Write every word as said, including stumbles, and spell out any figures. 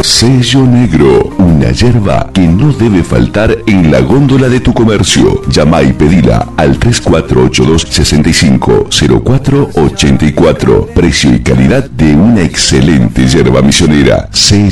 Sello Negro, una yerba que no debe faltar en la góndola de tu comercio. Llama y pedila al tres cuatro ocho dos, seis cinco cero cuatro ocho cuatro. Precio y calidad de una excelente yerba misionera. Sello